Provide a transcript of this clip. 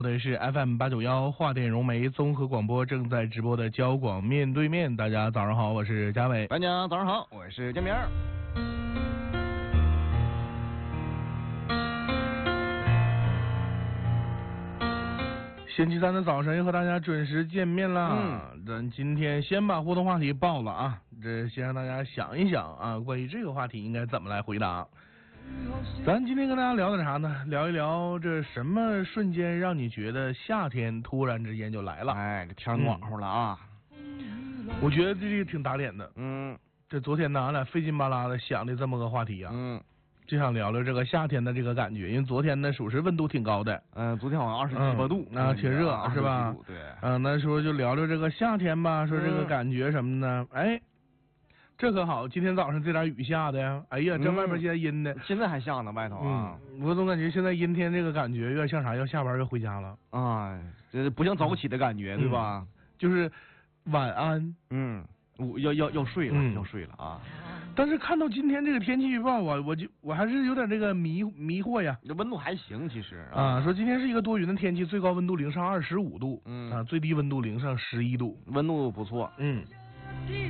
的是 FM891华电融媒综合广播正在直播的交广面对面，大家早上好，我是嘉伟。 大家早上好，我是建明。 星期三的早晨又和大家准时见面啦。咱今天先把互动话题报了啊，这先让大家想一想啊，关于这个话题应该怎么来回答。咱今天跟大家聊点啥呢？聊一聊这什么瞬间让你觉得夏天突然之间就来了？ 哎，这天暖和了啊！ 我觉得这个挺打脸的。这昨天呢，俺俩费劲巴拉的想的这么个话题啊。就想聊聊这个夏天的这个感觉，因为昨天呢，属实温度挺高的。 昨天好像27、8度， 啊，挺热是吧？ 对。 那说就聊聊这个夏天吧，说这个感觉什么呢？哎，这可好，今天早上这点雨下的呀，哎呀，这外边现在阴的， 现在还下呢，外头啊。 我总感觉现在阴天这个感觉有点像啥？要下班要回家了啊，这不像早不起的感觉，对吧？ 就是晚安。 要睡了，要睡了啊。 但是看到今天这个天气预报啊，我还是有点这个迷惑呀。 这温度还行，其实啊，说今天是一个多云的天气，最高温度零上25度，最低温度零上11度， 温度不错。